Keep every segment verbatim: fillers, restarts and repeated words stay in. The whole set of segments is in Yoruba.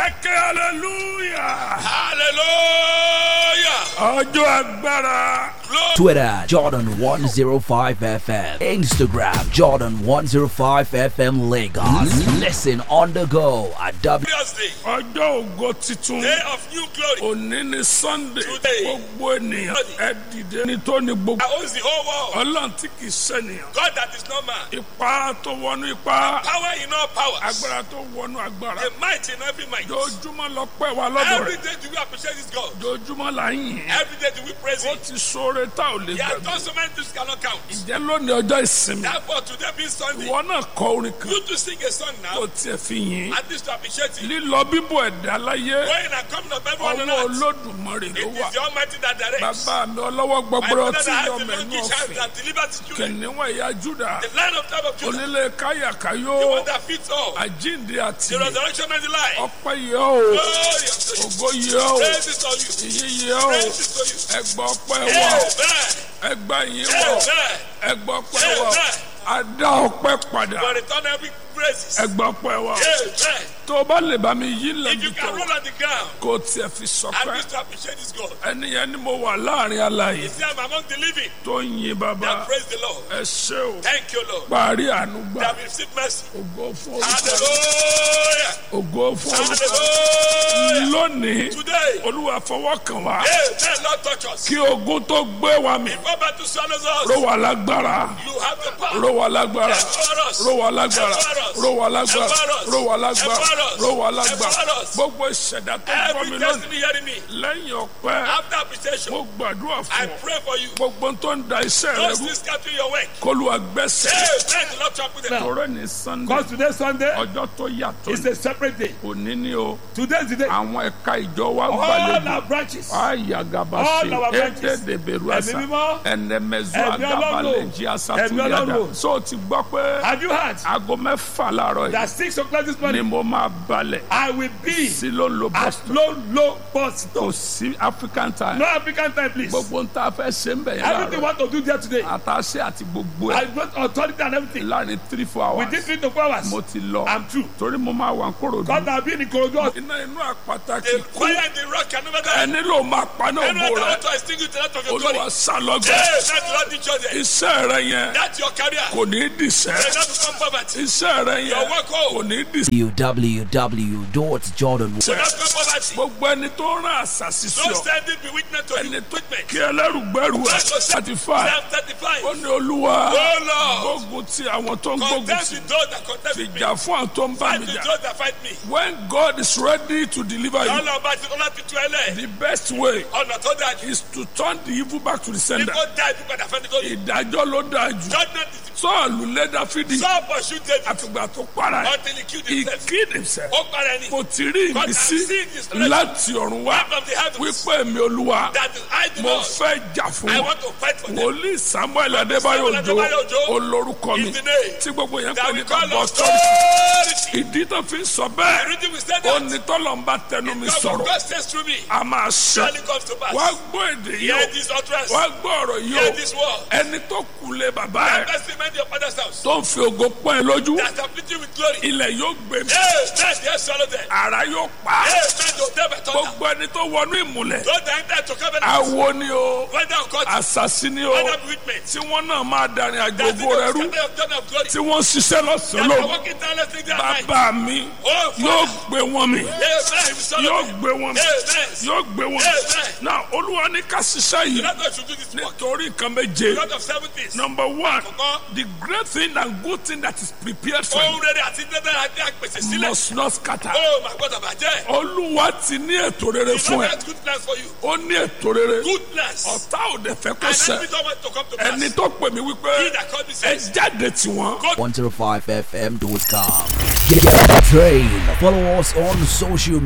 Ẹ̀kẹ́ hallelujah. Hallelujah. Ọjọ́ agbára. Twitter, Jordan one oh five F M. Instagram, Jordan one oh five F M Lagos. Listen on the go at W. Thursday, Ọjọ́ ògo titun. day of new glory. Òní ni Sunday. Today. Gbogbo ènìyàn. Ẹ dìde ní tó ní gbogbo. That owns the whole world. Ọlọ́run tí kì í ṣènìyàn. God that is not man. Ipá tó wọnú ipá. Power in all powers. Agbára tó wọnú agbára. The might in every might. Jojúmọ́ lọ pẹ́ wa lọ́dọ̀ Every rẹ̀. day do we appreciate this God. Jojúmọ́ là ń yìn. Every day do we praise Ó Him. ti ṣoore tá ò lè He has gbàgbé. done so many things cannot count. Ǹjẹ́ lónìí ọjọ́ ìsinmi? Therefore, today being Sunday, Ìwọ náà kọ orin kan. you to sing a song Kò now, tiẹ̀ fi yìn. at least to appreciate Him. Lílọ bíbọ̀ ẹ̀dá láyé. Going and coming of everyone on Ọwọ́ earth. Olódùmarè ló It wà. is the Almighty that directs. Bàbá mi ọlọ́wọ́ My gbọgbọrọ brother tí that has yọ the mẹ́nu donkey child ọ̀fìn. that delivers his children. Kìnìún ẹ̀yà Júdà. The Lion of tribe of Judah. Onílé káyàkáyó. The one that fits all. Àjíǹde àti The resurrection and the life. ọpẹ́ yẹ o. Glory unto you. Ògo yẹ o. Praise is on you. Ìyìn yẹ o. Praise is to you. Ẹgbà ọpẹ́ wọ̀. Amen. Ẹgbà yìí wọ̀. Amen. Ẹgbà ọpẹ́ wọ̀. Amen. Adá ọpẹ́ padà. For return every praises. Ẹgbà ọpẹ́ wọ̀. Amen. Tó o bá lè bá mi yí If lẹ́nu you tó can roll on the ground, kò tiẹ̀ fi at sọpẹ́. least to appreciate this God. Ẹni yẹn ni mo wà láàrin alààyè He said, I'm among the living. tó ń yin bàbá. Now praise the Lord. Ẹ ṣé o. Thank you, Lord. Parí àánú They gbà. have received mercy. Ògo fún orúkọ. Hallelujah. Ògo fún orúkọ. Hallelujah. Lónìí, Today, Olúwa fọwọ́ kàn wá. Amen. Lord, touch us. Kí ogun tó gbé wa mì. Before battle swallows Ró us, wa lágbára. you have the power. Ró wa lágbára. Empower us. Ró wa lágbára. Empower us. Ró wa lágbára. Empower us. Ró wa lágbára. Empower us. Ró wa lágbára. Empower us. Gbogbo ìṣẹ̀dá tó gbọ́ Every mi lónìí. destiny hearing me. Lẹ́yìn ọpẹ́, After appreciation, mo gbàdúrà I fún ọ. pray for you. Gbogbo tó ń da iṣẹ́ rẹ Those rú. things scattering your work. K'Olúwa gbẹ́sẹ̀. Amen. The Lord trample them. Ọ̀rẹ́ ní Sunday. Because today Sunday Ọjọ́ tó yàtọ̀ is ni. a separate day. Òní ni o. Today is the day. Àwọn ẹ̀ka ìjọ wa All gbàlejò. our branches. Ayagabasi, All our branches. Ede de Beruasa, Ẹ̀mí mímọ́. Ẹnẹmẹzu Ẹ̀mí Agabale, Ọlọ́run. Jiasa Ẹ̀mí Tuyada. Ọlọ́run. So o ti gbọ́ pé Have you heard aago mẹ́fà láàárọ̀ that yìí six o'clock this ni morning mo máa balẹ̀ I will be sí ló ń lo at Boston. low, low bus Kò stop. sí African time. No African time, please. Gbogbo ń ta fẹ́ ṣe ń bẹ̀ yẹn Everything láàárọ̀. want to do there today. Àtàṣe àti gbogbo I ẹ̀ got authority and everything. láàrin three four hours. Within three to four hours. Mo ti lọ. I'm through. Torí mo máa wà ń Kòròdú. God has been in Korodu. Iná inú àpáta The kì í kú. fire and the rock can never die. Ẹni ló máa paná Anyone ògbó that rẹ̀. want to extinguish the light of your glory. Olúwa sálọ́gbẹ́. Amen. The Lord teach us that. Iṣẹ́ rẹ yẹn That's your career. kò ní í dìṣẹ́. May not become poverty. Iṣẹ́ rẹ Your yẹn work kò home. ní í dìṣẹ́. w w w dot jordan May not become poverty. Gbogbo ẹni tó ń rán àṣàṣì sí Don't ọ. send it be witness to you. Ẹni tó Witness. kí ẹlẹ́rùgbẹ́rù ẹ̀ láti fà. Psalm thirty-five. Ó ní Olúwa Oh Lord. gbógun ti àwọn tó ń gbógun Contest ti. with those that contest with me. Fìjà fún àwọn tó ń bá Fight mi with jà. those that fight me. When God is ready to deliver you, Ọlọ́run bá ti ọlá ti tú ẹ lẹ̀. the best way Ọ̀nà tó dáa jù. is to turn the evil back to the Ní sender. kó dá ibi padà fẹ́ni tó yẹ. Ìdájọ́ ló dáa jù. Judgment is Sọ́ọ̀lù lé Dáfídì Saul pursued David àfìgbà tó para ẹ̀. until he killed He himself. killed himself. Ó para ẹni. Mo ti rí God has ìmísí seen his pleasure. láti ọ̀run wá From the heavens. wípé èmi Olúwa That is I do mo not. fẹ́ jà fún I wọn. want to fight for them. Wòlíì Samuel Adébáyọ̀ Samuel Òjó Adébáyọ̀ Òjó olórúkọ mi is the name tí gbogbo yẹn That pè we ní call kábọ̀ us tọ́lù. authority. Ìdí tó fi ń sọ The bẹ́ẹ̀ reason we said ó that. ní tọ́lọ̀ ń bá tẹnu mi God of sọ̀rọ̀ God says through me. a máa ṣe. Surely comes to pass. Wá gbọ́ èdè yìí Hear o. this utterance. Wá gbọ́ ọ̀rọ̀ yìí Hear o. this word. Ẹni tó kù lé bàbá ẹ̀ Bless him in your father's house. tó ń fi ògo pọ́n ẹ lójú That afflict you with glory. ilẹ̀ yóò gbé mi. Amen. Yes, swallow them. Àrá yóò pa á. Amen. To them at all. Gbogbo ẹni tó wọnú ìmùlẹ̀ Don't enter to covenant. awo ni o Whether or not. àṣàṣì ni o Whether witness. tí wọ́n náà máa darin àjò That's the ògo rẹ rú scatter of God of glory. tí wọ́n ṣiṣẹ́ lọ́sàn-án That are lóru. walking tirelessly day and night. Bàbá mi Oh, yóò Father. gbé wọn mi Amen. We swallow yóò them. gbé wọn mi Amen. yóò gbé wọn mi. Amen. Náà Olúwa ní ká ṣiṣẹ́ yìí Let us should do this work. nítorí nǹkan méje. God of seven things. Number one, Àkọ́kọ́. the great thing and good thing that is prepared for Ohun you rere àti dídá àti àpèsè sílẹ̀. must not scatter. Oh, my God, àbàjẹ́. Olúwa ti ní ètò rere He fún not ẹ. has good plans for you. Ó ní ètò rere. Goodness. Ọ̀tá ò dẹ̀ fẹ́ kó And ṣẹ. every time to come to pass. Ẹni tó pè mí wípé He that called me ẹ says. jáde tí wọ́n. one oh five f m dot com. Get the train. Follow us on social media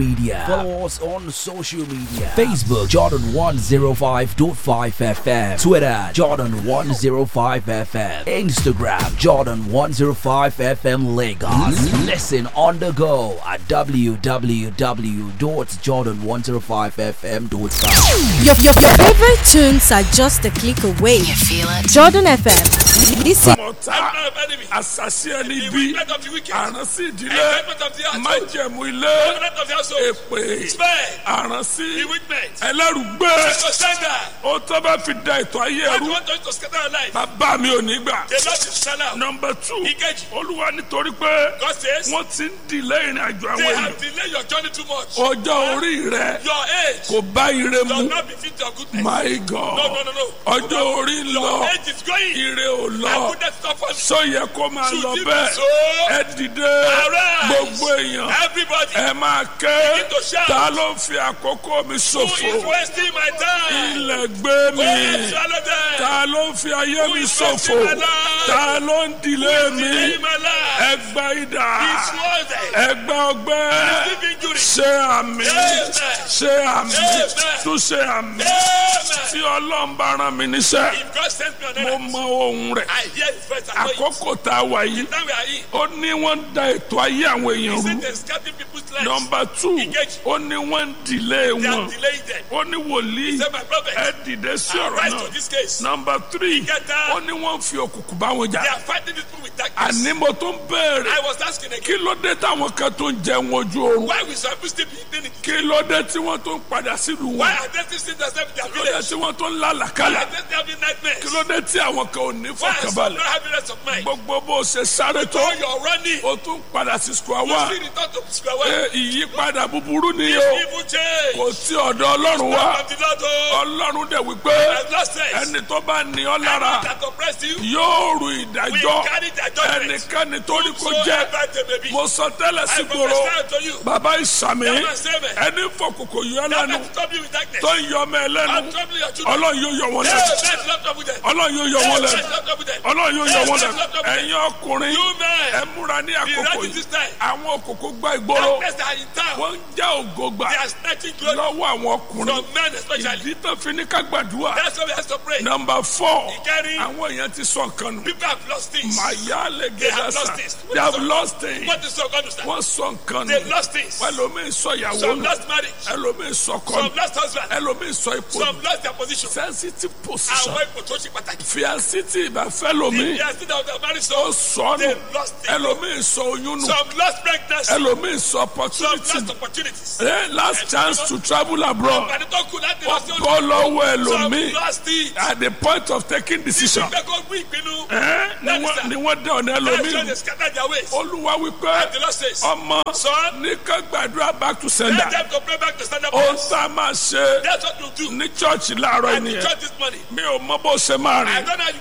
Follow us on social media. Facebook Jordan one oh five point five F M. Twitter Jordan one oh five F M. Instagram Jordan one oh five F M Lagos. Listen on the go at w w w dot jordan one oh five f m dot com. Your, your, your favorite tunes are just a click away. You feel it? Jordan F M. Listen. mọ̀tá enemy. àṣàṣì ẹni The bí wickedness of the wicked. àránsí ìdílé Enjoyment of the household. májẹ̀mú ilé Covenant of the household. èpè Spare. àránsí The witness. ẹlẹ́rùgbé To sender. ó tó bá fi da ètò ayé What ẹrú you want us to scatter our life? bàbá mi ò ní gbà. The Lord is sell out. nọmba two Ìkejì. olúwa nítorí pé God says wọ́n ti ń dìlé ìrìn àjò they àwọn have èèyàn delayed your journey too much. ọjọ́ orí rẹ Your age kò bá ire does mu not befit your goodness. my No, god no, no, no. ọjọ́ orí ń lọ Your age is going. ire ò And lọ goodness not for sọ yẹ kó máa Should lọ it be bẹ́ẹ̀ so? ẹ dìde Arise. gbogbo èèyàn Everybody ẹ máa ké begin to shout. ta ló ń fi àkókò mi who is ṣòfò wasting my time. ilẹ̀ gbé mi Go swallow them. ta ló ń fi ayé mi is ṣòfò wasting my life? ta ló ń dìlé mi Delay my life. ẹ gba idà It's worth it. ẹ gba ọgbẹ́ Receive injury. ṣe àmì Amen. ṣe àmì Amen. tún ṣe àmì Amen. tí ọlọ́run bá rán mi níṣẹ́ If God sends me on mo earth, mọ ohun rẹ̀ I hear His voice. I know it. àkókò tá a wà yìí Now we are in. ó ní wọ́n ń da ètò ayé àwọn He èèyàn said rú they're scattering people's lives. nọmba two Engage. ó ní wọ́n ń dìlé They are wọn delaying them. ó ní wòlíì Say, my prophet, ẹ dìde sí ọ̀rọ̀ rise náà to this case. nọmba three Ìkẹta. ó ní wọ́n fi òkùnkùn bá wọn jà They are fighting this people with darkness. àní mo tó ń béèrè I was asking again, kí ló dé táwọn kan tó ń jẹun ojú oorun why we supposed still be eating it? kí ló dé tí wọ́n tó ń padà sílùú Why wọn are they still themselves in their kí ló dé village? tí wọ́n tó ń Why lálàkálà are they still having nightmares? kí ló dé tí àwọn kan ò ní Why are some fọkànbalẹ̀ not having rest of mind? gbogbo bó ṣe sáré tó All you're running, o tún padà sí square you one still return to square one. ẹ ìyípadà búburú ni This o evil change. kò sí ọ̀dọ̀ ọlọ́run wá From the Lord, oh, ọlọ́run dẹ̀ wípé as Lord says, ẹni tó bá ní ọ lára that oppress you, yóò rù we ìdájọ́ carry their judgment. ẹnikẹ́ni tó ní kó jẹ́ Whosoever they may be. mo sọ tẹ́lẹ̀ sí I gbòòrò prophesy to you. bàbá ìsàmì That man save it. ẹni fọkùnkùn yọ That lẹ́nu man trouble you with darkness. tó ń yọ ọmọ ẹ lẹ́nu And trouble your children. ọlọ́run yóò yọ wọn Hey, lẹ́nu man, not trouble them. ọlọ́run yóò yọ wọn Hey, lẹ́nu man, not trouble them. ọlọ́run yóò yọ Hey, wọn man, lẹ́nu not trouble them. ẹ̀yin ọkùnrin You men, ẹ múra ní be àkókò ready yìí this time. àwọn òkòkò gba ìgboro Darkness are in town. wọ́n ń já ògo gbà They are snatching glory lọ́wọ́ àwọn ọkùnrin from men especially. ìdí tó fi ní ká gbàdúrà That's why we have to pray. nọmba four Ìkẹrin. àwọn èèyàn ti sọ nǹkan nù People have lost things. màyà lè They have gẹ́gẹ́ lost sà things. they have lost things What is so God understand? wọ́n sọ nǹkan They nù lost things. ẹlòmíì sọ ìyàwó Some nù lost marriage. ẹlòmíì sọ kọ́ Some nù lost husband. ẹlòmíì sọ ipò Some nù lost their position. sensitive position Àwọn ipò tó ṣe pàtàkì. fíàsì tí ìbá fẹ́ lómi They are still out of marriage. ó So sọ nù they lost it. ẹlòmíì sọ oyún nù Some lost pregnancy. ẹlòmíì sọ Some opportunity lost opportunities. eh, last chance to travel abroad Àgbàdo tó kù láti lọ sí ó bọ́ lọ́wọ́ Some ẹlòmíì lost it. at the point of taking decision Ìgbẹ́ kó gbé ìpinnu. eh, ni wọ́n- ni wọ́n dé ọ̀nà That's why ẹlòmíì they scatter their ways. olúwa wípé The Lord says, ọmọ son, ní ká gbàdúrà back to sender let them to pray back to stand up. ó sá máa ṣe That's what you do. ní chọ́ọ̀chì láàárọ̀ And the ènìyàn church this morning. mi ò mọ bó ṣe máa I rìn don't know how you